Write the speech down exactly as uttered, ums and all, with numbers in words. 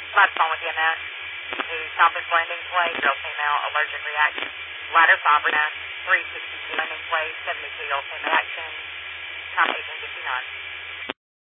Livephone with E M S. The Southwest landing place, male female allergic reaction. Ladder five nine three sixty-two landing place, seventy-two year old female action. Time eighteen fifty-nine.